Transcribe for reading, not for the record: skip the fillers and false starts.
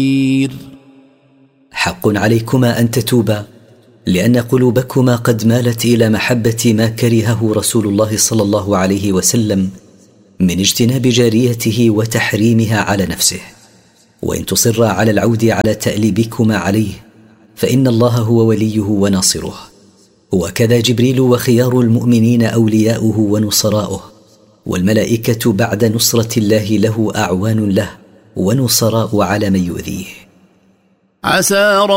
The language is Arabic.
حق عليكما أن تتوبا، لأن قلوبكما قد مالت إلى محبة ما كرهه رسول الله صلى الله عليه وسلم من اجتناب جاريته وتحريمها على نفسه. وإن تصرا على العود على تأليبكما عليه فإن الله هو وليه وناصره، وكذا جبريل وخيار المؤمنين أولياؤه ونصراؤه، والملائكة بعد نصرة الله له أعوان له ونصراء على من يؤذيه. عسى